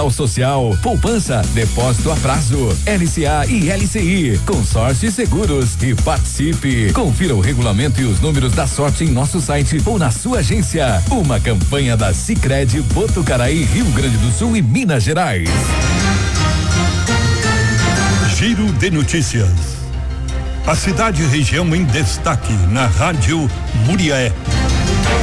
Cicoal Social, poupança, depósito a prazo, LCA e LCI, consórcio e seguros e participe. Confira o regulamento e os números da sorte em nosso site ou na sua agência. Uma campanha da Sicredi Botucaraí, Rio Grande do Sul e Minas Gerais. Giro de notícias. A cidade e região em destaque na Rádio Muriaé.